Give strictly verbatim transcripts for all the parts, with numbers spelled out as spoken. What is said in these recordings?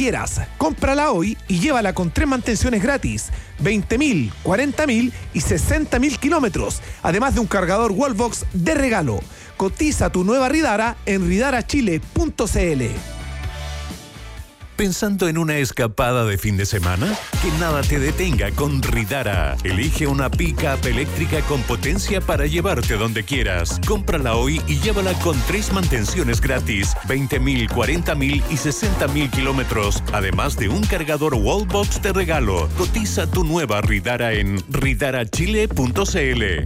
quieras. Cómprala hoy y llévala con tres mantenciones gratis, veinte mil, cuarenta mil y sesenta mil kilómetros, además de un cargador Wallbox de regalo. Cotiza tu nueva Ridara en ridara chile punto c l. ¿Pensando en una escapada de fin de semana? Que nada te detenga con Ridara. Elige una pick-up eléctrica con potencia para llevarte donde quieras. Cómprala hoy y llévala con tres mantenciones gratis, veinte mil, cuarenta mil y sesenta mil kilómetros, además de un cargador Wallbox de regalo. Cotiza tu nueva Ridara en ridara chile punto c l.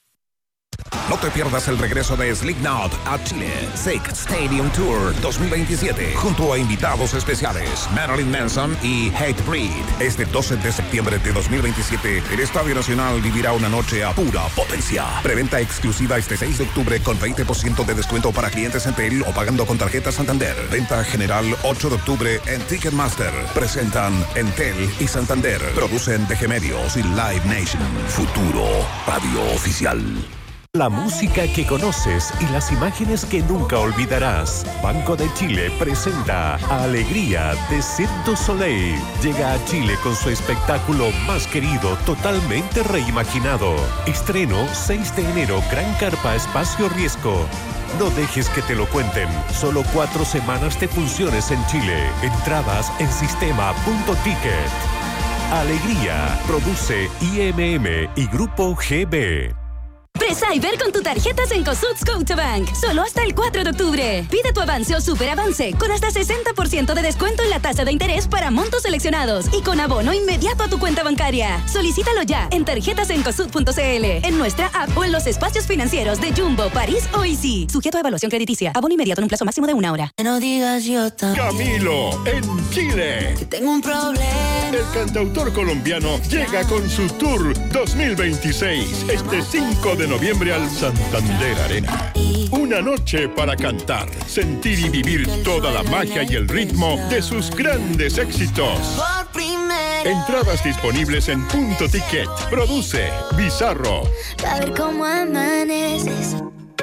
No te pierdas el regreso de Slipknot a Chile. Sick Stadium Tour dos mil veintisiete, junto a invitados especiales Marilyn Manson y Hatebreed. Este doce de septiembre de dos mil veintisiete, el Estadio Nacional vivirá una noche a pura potencia. Preventa exclusiva este seis de octubre con veinte por ciento de descuento para clientes Entel o pagando con tarjeta Santander. Venta general ocho de octubre en Ticketmaster. Presentan Entel y Santander. Producen D G Medios y Live Nation. Futuro Radio Oficial. La música que conoces y las imágenes que nunca olvidarás. Banco de Chile presenta Alegría de Cirque du Soleil. Llega a Chile con su espectáculo más querido, totalmente reimaginado. Estreno seis de enero, Gran Carpa Espacio Riesgo. No dejes que te lo cuenten. Solo cuatro semanas de funciones en Chile. Entradas en sistema punto ticket. Alegría. Produce I M M y Grupo G B. Pre-Cyber con tu tarjeta Cencosud Scotiabank. Solo hasta el cuatro de octubre. Pide tu avance o superavance con hasta sesenta por ciento de descuento en la tasa de interés para montos seleccionados y con abono inmediato a tu cuenta bancaria. Solicítalo ya en tarjetas cencosud punto c l, en nuestra app o en los espacios financieros de Jumbo, París o Easy. Sujeto a evaluación crediticia. Abono inmediato en un plazo máximo de una hora. No digas yo también. Camilo en Chile. Que tengo un problema. El cantautor colombiano llega con su tour dos mil veintiséis. Este cinco de noviembre al Santander Arena. Una noche para cantar, sentir y vivir toda la magia y el ritmo de sus grandes éxitos. Entradas disponibles en Punto Ticket. Produce Bizarro. A ver cómo amaneces.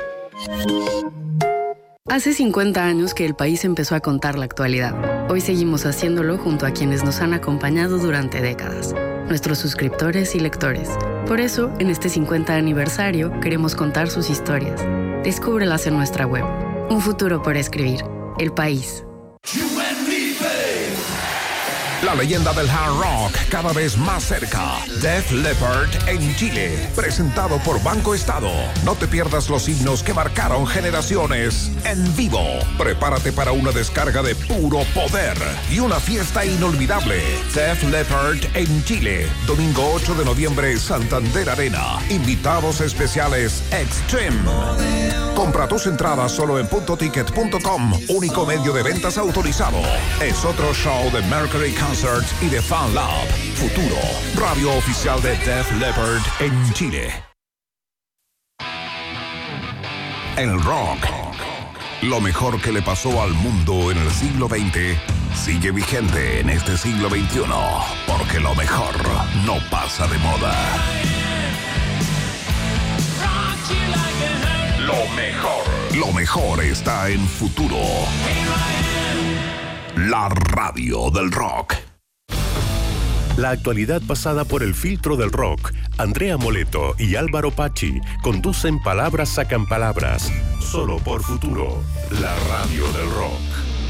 Hace cincuenta años que el país empezó a contar la actualidad. Hoy seguimos haciéndolo junto a quienes nos han acompañado durante décadas, nuestros suscriptores y lectores. Por eso, en este cincuenta aniversario, queremos contar sus historias. Descúbrelas en nuestra web. Un futuro por escribir. El País. La leyenda del hard rock cada vez más cerca. Def Leppard en Chile, presentado por Banco Estado. No te pierdas los himnos que marcaron generaciones en vivo. Prepárate para una descarga de puro poder y una fiesta inolvidable. Def Leppard en Chile, domingo ocho de noviembre, Santander Arena. Invitados especiales Extreme. Compra tus entradas solo en punto ticket punto com, único medio de ventas autorizado. Es otro show de Mercury Concerts y de Fan Lab. Futuro, radio oficial de Def Leppard en Chile. El rock, lo mejor que le pasó al mundo en el siglo veinte, sigue vigente en este siglo veintiuno, porque lo mejor no pasa de moda. Lo mejor, lo mejor está en Futuro. La radio del rock. La actualidad pasada por el filtro del rock. Andrea Moleto y Álvaro Pachi conducen Palabras Sacan Palabras. Solo por Futuro, la radio del rock.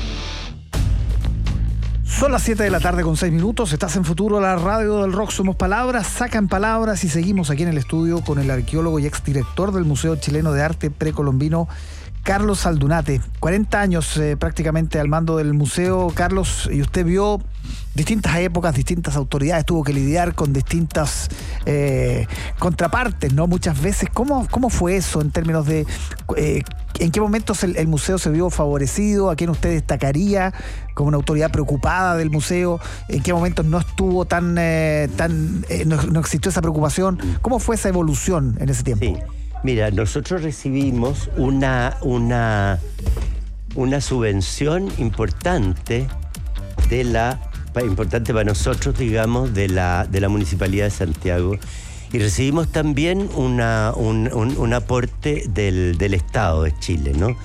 Son las siete de la tarde con seis minutos. Estás en Futuro, la radio del rock. Somos Palabras Sacan Palabras y seguimos aquí en el estudio con el arqueólogo y exdirector del Museo Chileno de Arte Precolombino, Carlos Aldunate. cuarenta años eh, prácticamente al mando del museo, Carlos, y usted vio distintas épocas, distintas autoridades, tuvo que lidiar con distintas eh, contrapartes, ¿no? Muchas veces. ¿Cómo, cómo fue eso en términos de eh, en qué momentos el, el museo se vio favorecido? ¿A quién usted destacaría como una autoridad preocupada del museo? ¿En qué momentos no estuvo tan, eh, tan eh, no, no existió esa preocupación? ¿Cómo fue esa evolución en ese tiempo? Sí. Mira, nosotros recibimos una, una, una subvención importante de la importante para nosotros, digamos, de la, de la Municipalidad de Santiago, y recibimos también una, un, un, un aporte del, del Estado de Chile, ¿no?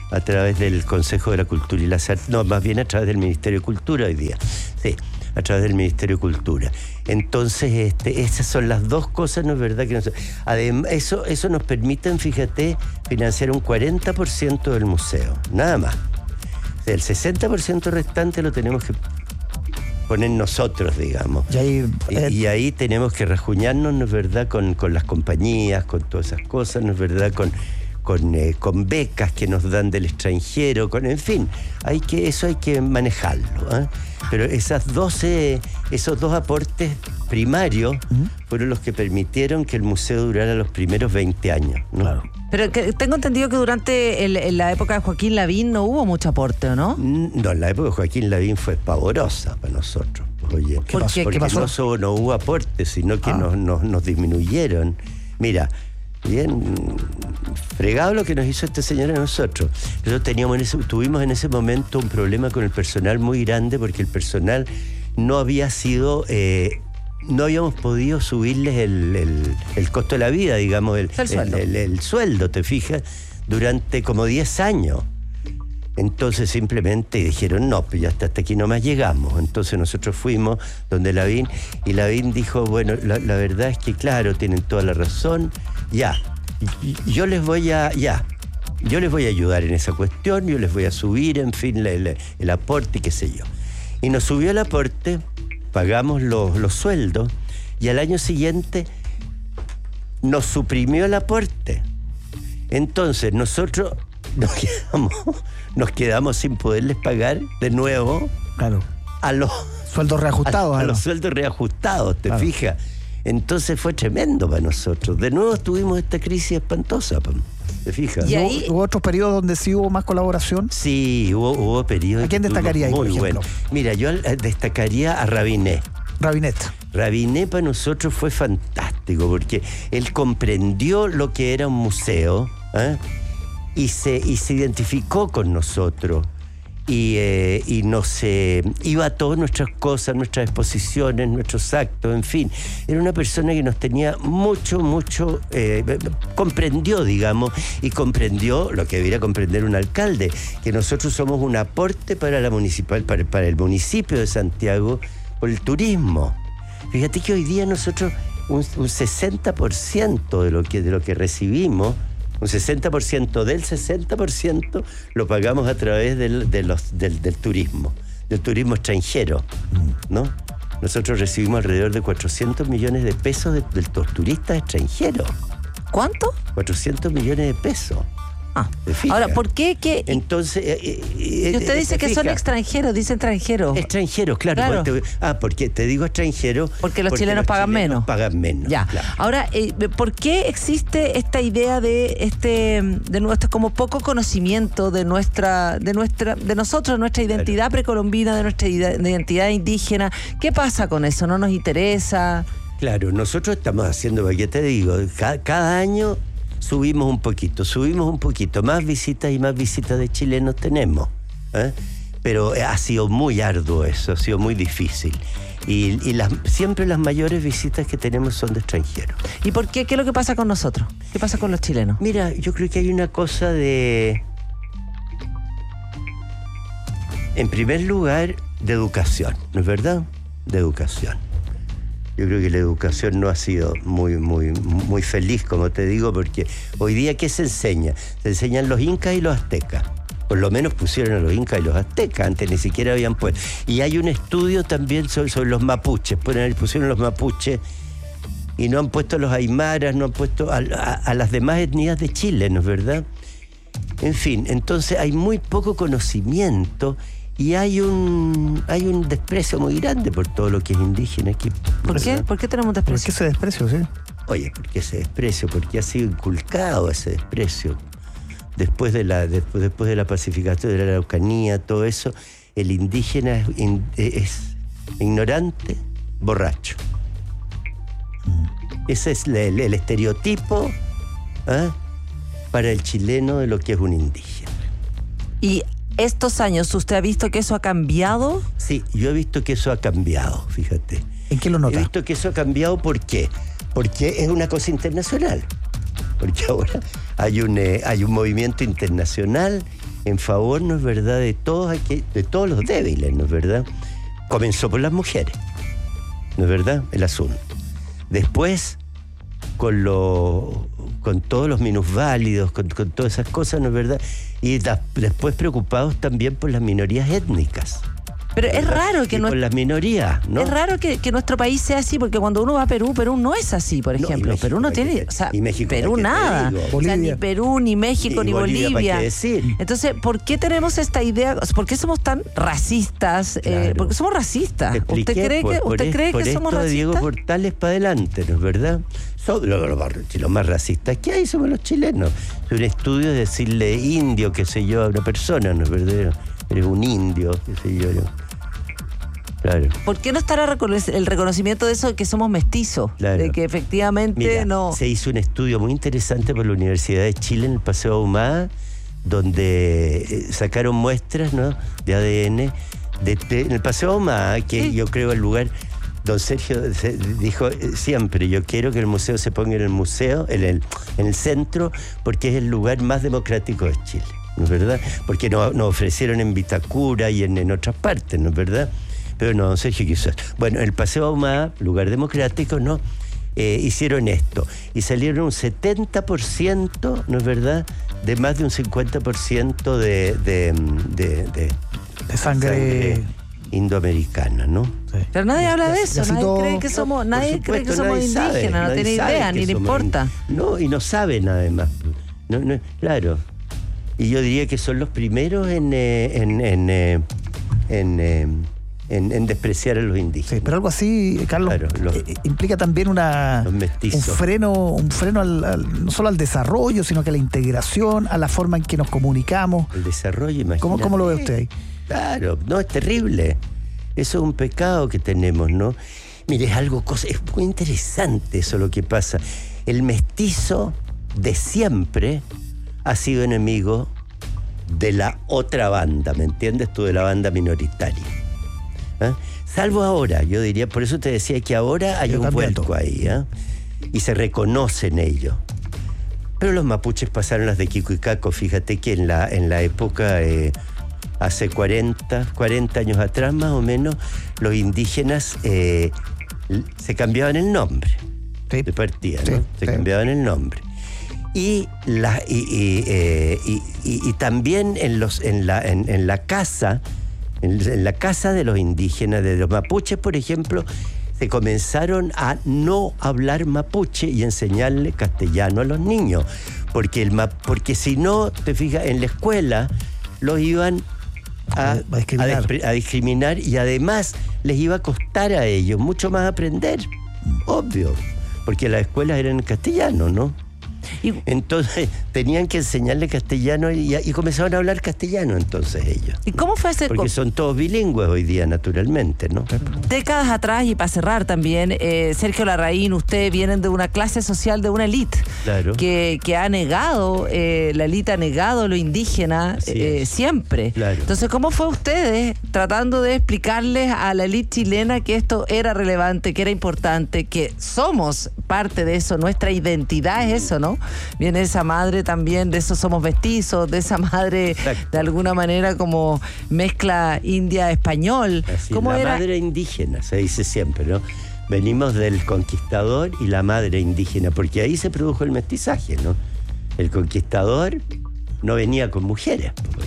a través del Consejo de la Cultura y las Artes, no, más bien a través del Ministerio de Cultura hoy día, sí, a través del Ministerio de Cultura. Entonces, este, esas son las dos cosas, ¿no es verdad? Que nos, además, eso, eso nos permite, fíjate, financiar un cuarenta por ciento del museo, nada más. O sea, el sesenta por ciento restante lo tenemos que poner nosotros, digamos. Y ahí, eh, y, y ahí tenemos que rajuñarnos, ¿no es verdad?, con, con las compañías, con todas esas cosas, ¿no es verdad?, con, con, eh, con becas que nos dan del extranjero, con, en fin, hay que, eso hay que manejarlo, ¿eh? Pero esas doce, esos dos aportes primarios uh-huh. fueron los que permitieron que el museo durara los primeros veinte años, ¿no? Claro. Pero que, tengo entendido que durante el, en la época de Joaquín Lavín no hubo mucho aporte, ¿o no? No, en la época de Joaquín Lavín fue pavorosa para nosotros. Oye, ¿Qué pasó? Porque ¿Qué pasó? No, solo no hubo aporte, sino que ah. nos, nos, nos disminuyeron. Mira, bien fregado lo que nos hizo este señor a nosotros. Nosotros teníamos en ese, tuvimos en ese momento un problema con el personal muy grande porque el personal no había sido... Eh, no habíamos podido subirles el, el, el costo de la vida, digamos, el, el, sueldo. el, el, el sueldo, ¿te fijas? Durante como diez años. Entonces simplemente dijeron, no, pues ya hasta, hasta aquí nomás llegamos. Entonces nosotros fuimos donde Lavín y Lavín dijo, bueno, la, la verdad es que claro, tienen toda la razón, ya, yo les voy a, ya, yo les voy a ayudar en esa cuestión, yo les voy a subir, en fin, la, la, el aporte y qué sé yo. Y nos subió el aporte, pagamos los, los sueldos y al año siguiente nos suprimió el aporte. Entonces nosotros nos quedamos, nos quedamos sin poderles pagar de nuevo claro. a los sueldos reajustados. A, a ¿no? los sueldos reajustados, ¿te claro. fijas? Entonces fue tremendo para nosotros. De nuevo tuvimos esta crisis espantosa, ¿te fijas? ¿Y ahí? ¿Hubo, ¿Hubo otros periodos donde sí hubo más colaboración? Sí, hubo, hubo periodos. ¿A quién destacaría ahí, por muy ejemplo? Bueno. Mira, yo destacaría a Rabinet. Rabinet. Rabinet para nosotros fue fantástico porque él comprendió lo que era un museo, ¿eh? y, se, y se identificó con nosotros y, eh, y nos eh, iba a todas nuestras cosas, nuestras exposiciones, nuestros actos, en fin. Era una persona que nos tenía mucho, mucho, eh, comprendió, digamos, y comprendió lo que debería comprender un alcalde, que nosotros somos un aporte para la municipal, para, para el municipio de Santiago por el turismo. Fíjate que hoy día nosotros un, un sesenta por ciento de lo que, de lo que recibimos, un sesenta por ciento del sesenta por ciento lo pagamos a través del, de los, del, del turismo, del turismo extranjero, ¿no? Nosotros recibimos alrededor de cuatrocientos millones de pesos de, de los turistas extranjeros. ¿Cuánto? cuatrocientos millones de pesos. Ah. Ahora, ¿por qué? qué Entonces, eh, eh, y usted dice que son extranjeros, dice extranjeros. Extranjeros, claro. claro. Porque, ah, porque te digo extranjeros. Porque los porque chilenos los pagan chilenos menos. Pagan menos. Ya. Claro. Ahora, eh, ¿por qué existe esta idea de este, de nuestro como poco conocimiento de nuestra, de nuestra, de nosotros, de nuestra identidad claro. precolombina, de nuestra identidad indígena? ¿Qué pasa con eso? ¿No nos interesa? Claro, nosotros estamos haciendo, ¿qué te digo? Cada, cada año subimos un poquito, subimos un poquito, más visitas y más visitas de chilenos tenemos, ¿eh? Pero ha sido muy arduo eso, ha sido muy difícil. Y, y las, siempre las mayores visitas que tenemos son de extranjeros. ¿Y por qué? ¿Qué es lo que pasa con nosotros? ¿Qué pasa con los chilenos? Mira, yo creo que hay una cosa de... En primer lugar, de educación, ¿no es verdad? De educación. Yo creo que la educación no ha sido muy, muy, muy feliz, como te digo, porque hoy día, ¿qué se enseña? Se enseñan los incas y los aztecas. Por lo menos pusieron a los incas y los aztecas, antes ni siquiera habían puesto. Y hay un estudio también sobre, sobre los mapuches, pusieron los mapuches y no han puesto los aymaras, no han puesto a, a, a las demás etnias de Chile, ¿no es verdad? En fin, entonces hay muy poco conocimiento. Y hay un hay un desprecio muy grande por todo lo que es indígena aquí. ¿Por qué? ¿Por qué tenemos desprecio? ¿Por qué ese desprecio, sí? Oye, ¿por qué ese desprecio? Porque ha sido inculcado ese desprecio. Después de la, después, después de la pacificación de la Araucanía, todo eso, el indígena es, in, es ignorante, borracho. Mm. Ese es el, el estereotipo ¿eh? para el chileno de lo que es un indígena. Y estos años, ¿usted ha visto que eso ha cambiado? Sí, yo he visto que eso ha cambiado, fíjate. ¿En qué lo nota? He visto que eso ha cambiado, ¿por qué? Porque es una cosa internacional. Porque ahora hay un, eh, hay un movimiento internacional en favor, ¿no es verdad?, de todos, aqu- de todos los débiles, ¿no es verdad? Comenzó por las mujeres, ¿no es verdad?, el asunto. Después, con, lo, con todos los minusválidos, con, con todas esas cosas, ¿no es verdad? Y da, después preocupados también por las minorías étnicas. Pero es raro que y no por las minorías, ¿no? Es raro que, que nuestro país sea así, porque cuando uno va a Perú, Perú no es así, por No, y ejemplo. México, Perú no hay tiene, que- o sea, y México, Perú hay que te nada. digo. O sea, Bolivia. ni Perú, ni México, Y ni Bolivia, Bolivia. ¿para qué decir? Entonces, ¿por qué tenemos esta idea? O sea, ¿por qué somos tan racistas? Eh, Claro. porque somos racistas. Te ¿Usted expliqué, cree pues, que, por usted es- cree por que somos esto de racistas? Diego Portales para adelante, ¿no es verdad? Somos los, los, los más racistas que hay somos los chilenos. Es un estudio de decirle indio, qué sé yo, a una persona, ¿no es verdad? Eres un indio, qué sé yo. yo. Claro. ¿Por qué no estará recono- el reconocimiento de eso de que somos mestizos? Claro. De que efectivamente Mira, no. se hizo un estudio muy interesante por la Universidad de Chile en el Paseo Ahumada, donde eh, sacaron muestras, ¿no?, de A D N de, de- en el Paseo Ahumada, que Sí. yo creo el lugar. Don Sergio se- dijo eh, siempre, yo quiero que el museo se ponga en el museo, en el, en el centro, porque es el lugar más democrático de Chile, ¿no es verdad? Porque nos, nos ofrecieron en Vitacura y en, en otras partes, ¿no es verdad? Pero no, don Sergio quiso. Bueno, el Paseo Ahumada, lugar democrático, ¿no? Eh, hicieron esto y salieron un setenta por ciento, ¿no es verdad?, de más de un cincuenta por ciento de, de, de, de, De sangre. indoamericana, ¿no? Sí. Pero nadie habla de Y eso, así nadie todo- cree que somos, nadie Por cree que supuesto, somos nadie sabe, indígenas, no nadie tiene sabe idea, que ni le somos importa. in- No, y no saben además. No, no, claro. Y yo diría que son los primeros en, eh, en, en, eh, en, eh, en, en despreciar a los indígenas. Sí, pero algo así, Carlos, Claro, los- eh, implica también una Los un mestizos. freno, un freno al, al- no solo al desarrollo, sino que a la integración, a la forma en que nos comunicamos. El desarrollo, imagínate. ¿Cómo, cómo lo ve usted ahí? Claro, no, es terrible. Eso es un pecado que tenemos, ¿no? Mire, es algo, cosa, es muy interesante eso lo que pasa. El mestizo de siempre ha sido enemigo de la otra banda, ¿me entiendes tú? De la banda minoritaria. ¿Ah? Salvo ahora, yo diría, por eso te decía que ahora hay Yo un cambiando. vuelco ahí, ¿ah? Y se reconocen ellos. Pero los mapuches pasaron las de Kiko y Caco, fíjate que en la, en la época, eh, hace cuarenta, cuarenta años atrás más o menos, los indígenas eh, l- se cambiaban el nombre Sí. de partida, Sí, ¿no? Se sí. cambiaban el nombre. Y, la, y, y, eh, y- y- y también en, los, en, la, en, en la casa, en, en la casa de los indígenas, de los mapuches, por ejemplo, se comenzaron a no hablar mapuche y enseñarle castellano a los niños. Porque, el, ma- porque si no, te fijas, en la escuela los iban a, A discriminar. a despre- a discriminar y además les iba a costar a ellos mucho más aprender. Obvio. Porque las escuelas eran en castellano, ¿no? Y- Entonces tenían que enseñarle castellano y, y comenzaron a hablar castellano entonces ellos. ¿Y cómo fue hace Porque son todos bilingües hoy día, naturalmente, ¿no? décadas atrás, y para cerrar también, eh, Sergio Larraín, ustedes vienen de una clase social, de una élite Claro. que, que ha negado, eh, la élite ha negado lo indígena Así eh, es. siempre. Claro. Entonces, ¿cómo fue ustedes tratando de explicarles a la élite chilena que esto era relevante, que era importante, que somos parte de eso, nuestra identidad es eso, ¿no? Viene esa madre también, de eso somos mestizos, de esa madre Exacto. de alguna manera como mezcla india-español. Así, ¿Cómo la era? madre indígena, se dice siempre, ¿no? Venimos del conquistador y la madre indígena, porque ahí se produjo el mestizaje, ¿no? El conquistador no venía con mujeres. Pues.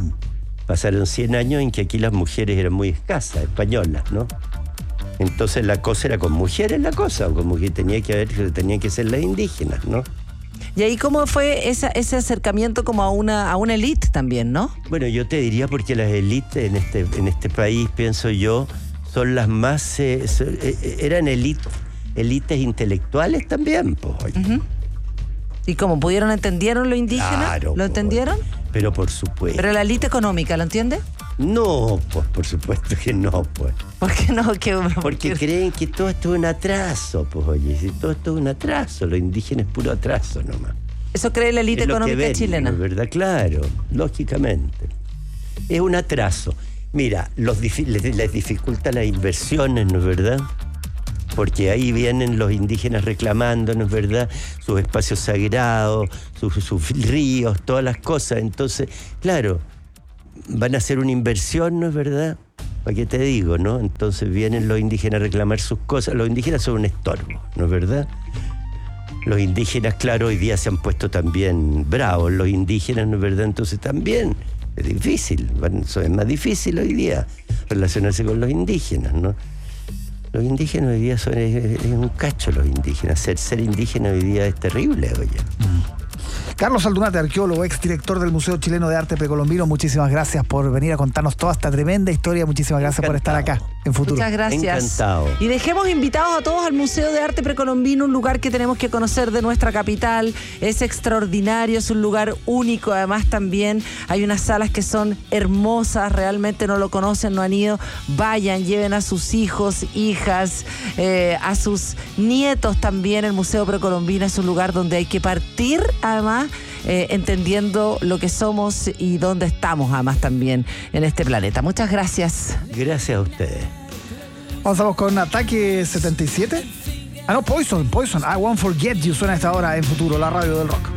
Pasaron cien años en que aquí las mujeres eran muy escasas, españolas, ¿no? Entonces la cosa era con mujeres la cosa, como que tenía que haber, tenían que ser las indígenas, ¿no? Y ahí cómo fue esa, ese acercamiento como a una, a una élite también, ¿no? Bueno, yo te diría porque las élites en este, en este país, pienso yo, son las más... eh, so- eh, eran élites élites intelectuales también, pues. oye. Ujú. ¿Y cómo pudieron, entendieron lo indígena? Claro, ¿Lo pues, entendieron? Pero por supuesto. Pero la élite económica, ¿lo entiende? No, pues por supuesto que no, pues. ¿Por qué no? Que, Porque creen que todo esto es un atraso, pues oye, si todo esto es un atraso, lo indígena es puro atraso nomás. Eso cree la élite Es lo que económica ven, chilena. ¿no es verdad? Claro, lógicamente. Es un atraso. Mira, los difi- les, les dificulta las inversiones, ¿no es verdad? porque ahí vienen los indígenas reclamándonos, ¿verdad? Sus espacios sagrados, sus, sus ríos, todas las cosas. Entonces, claro, van a hacer una inversión, ¿no es verdad? ¿Para qué te digo, no? Entonces vienen los indígenas a reclamar sus cosas. Los indígenas son un estorbo, ¿no es verdad? Los indígenas, claro, hoy día se han puesto también bravos. Los indígenas, ¿no es verdad? Entonces también es difícil. Es más difícil hoy día relacionarse con los indígenas, ¿no? Los indígenas hoy día son es, es un cacho, los indígenas. Ser, ser indígena hoy día es terrible, oye. Mm. Carlos Aldunate, arqueólogo, exdirector del Museo Chileno de Arte Precolombino, muchísimas gracias por venir a contarnos toda esta tremenda historia. Muchísimas gracias Encantado. por estar acá en Futuro. Muchas gracias. Encantado. Y dejemos invitados a todos al Museo de Arte Precolombino, un lugar que tenemos que conocer de nuestra capital. Es extraordinario, es un lugar único. Además, también hay unas salas que son hermosas, realmente no lo conocen, no han ido. Vayan, lleven a sus hijos, hijas, eh, a sus nietos también. El Museo Precolombino es un lugar donde hay que partir, además, Eh, entendiendo lo que somos y dónde estamos, además, también en este planeta. Muchas gracias. Gracias a ustedes. Avanzamos con Ataque setenta y siete. Ah, no, Poison, Poison. I Won't Forget You suena a esta hora en Futuro, la radio del rock.